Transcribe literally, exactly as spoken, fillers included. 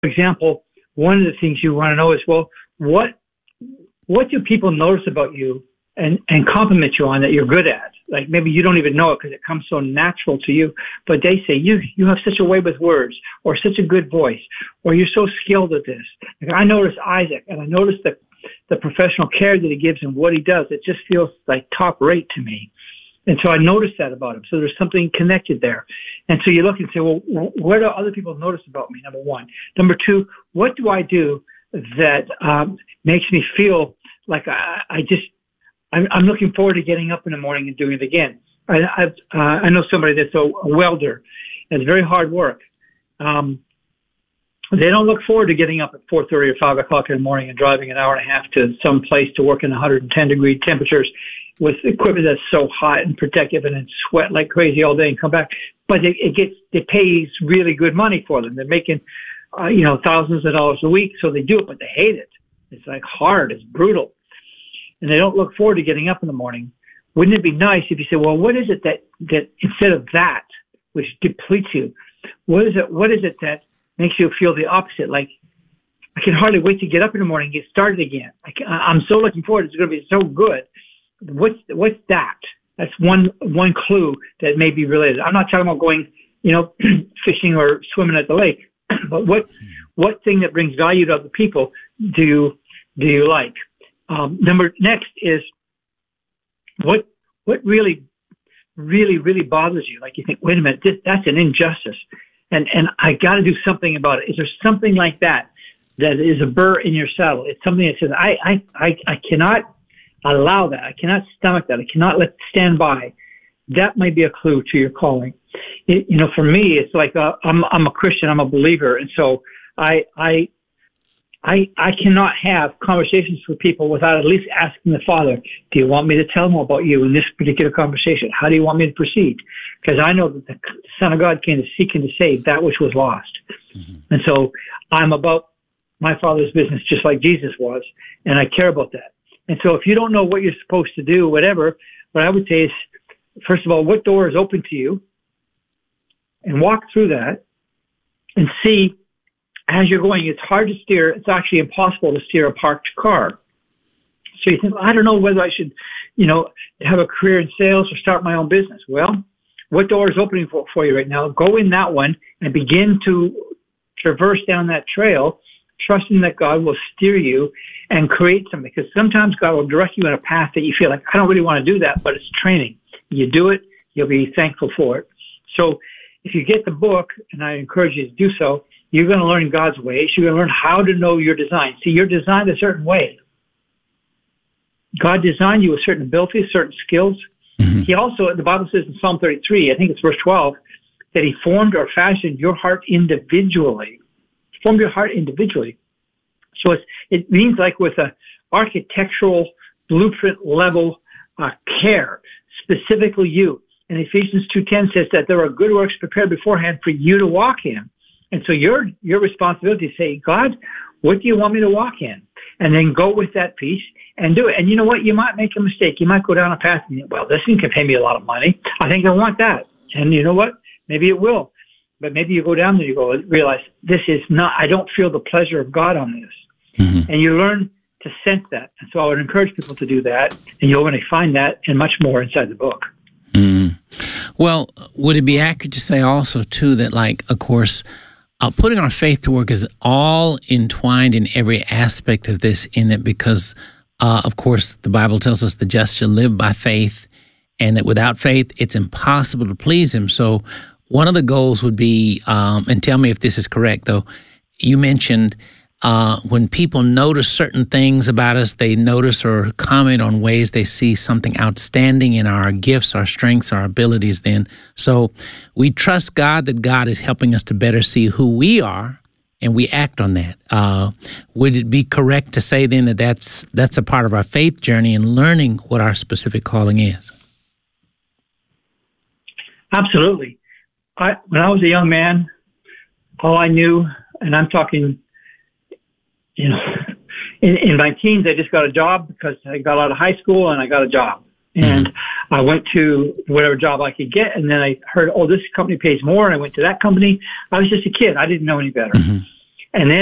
example, one of the things you want to know is, well, what what do people notice about you and, and compliment you on that you're good at? Like maybe you don't even know it because it comes so natural to you, but they say, you you have such a way with words, or such a good voice, or you're so skilled at this. Like I notice Isaac, and I notice the, the professional care that he gives and what he does. It just feels like top rate to me. And so I noticed that about him. So there's something connected there. And so you look and say, well, what do other people notice about me, number one? Number two, what do I do that um, makes me feel like I, I just, I'm, I'm looking forward to getting up in the morning and doing it again. I, I've, uh, I know somebody that's a, a welder. It's very hard work. Um, they don't look forward to getting up at four thirty or five o'clock in the morning and driving an hour and a half to some place to work in one hundred ten degree temperatures with equipment that's so hot and protective, and then sweat like crazy all day and come back. But it, it gets, it pays really good money for them. They're making, uh, you know, thousands of dollars a week, so they do it, but they hate it. It's like hard, it's brutal. And they don't look forward to getting up in the morning. Wouldn't it be nice if you said, well, what is it that, that instead of that, which depletes you, what is it, what is it that makes you feel the opposite? Like, I can hardly wait to get up in the morning and get started again. I can, I'm so looking forward. It's going to be so good. What's, what's that? That's one, one clue that may be related. I'm not talking about going, you know, fishing or swimming at the lake, but what, what thing that brings value to other people do you, do you like? Um, number next is what what really, really, really bothers you. Like you think, wait a minute, this, that's an injustice, and and I got to do something about it. Is there something like that that is a burr in your saddle? It's something that says, I I I, I cannot allow that. I cannot stomach that. I cannot let stand by. That might be a clue to your calling. It, you know, for me, it's like uh, I'm I'm a Christian. I'm a believer, and so I I. I, I cannot have conversations with people without at least asking the Father, do you want me to tell them about you in this particular conversation? How do you want me to proceed? Because I know that the Son of God came to seek and to save that which was lost. Mm-hmm. And so I'm about my Father's business just like Jesus was, and I care about that. And so if you don't know what you're supposed to do, whatever, what I would say is, first of all, what door is open to you? And walk through that and see, as you're going, it's hard to steer. It's actually impossible to steer a parked car. So you think, well, I don't know whether I should, you know, have a career in sales or start my own business. Well, what door is opening for, for you right now? Go in that one and begin to traverse down that trail, trusting that God will steer you and create something. Because sometimes God will direct you in a path that you feel like, I don't really want to do that, but it's training. You do it, you'll be thankful for it. So if you get the book, and I encourage you to do so, you're going to learn God's ways. You're going to learn how to know your design. See, you're designed a certain way. God designed you with certain abilities, certain skills. Mm-hmm. He also, the Bible says in Psalm thirty-three, I think it's verse twelve, that he formed or fashioned your heart individually. Formed your heart individually. So it's, it means like with a architectural blueprint level uh, care, specifically you. And Ephesians two ten says that there are good works prepared beforehand for you to walk in. And so your your responsibility is to say, God, what do you want me to walk in? And then go with that piece and do it. And you know what? You might make a mistake. You might go down a path and think, well, this thing can pay me a lot of money. I think I want that. And you know what? Maybe it will. But maybe you go down there and you go, realize this is not, I don't feel the pleasure of God on this. Mm-hmm. And you learn to sense that. And so I would encourage people to do that. And you're going to find that and much more inside the book. Mm. Well, would it be accurate to say also, too, that, like, of course, Uh, putting our faith to work is all entwined in every aspect of this, in that because, uh, of course, the Bible tells us the just shall live by faith, and that without faith, it's impossible to please him. So one of the goals would be, um, and tell me if this is correct, though, you mentioned uh, when people notice certain things about us, they notice or comment on ways they see something outstanding in our gifts, our strengths, our abilities then. So we trust God that God is helping us to better see who we are, and we act on that. Uh, would it be correct to say then that that's, that's a part of our faith journey and learning what our specific calling is? Absolutely. I, when I was a young man, all I knew, and I'm talking, you know, in, in my teens, I just got a job because I got out of high school and I got a job. And mm-hmm. I went to whatever job I could get. And then I heard, oh, this company pays more. And I went to that company. I was just a kid. I didn't know any better. Mm-hmm. And then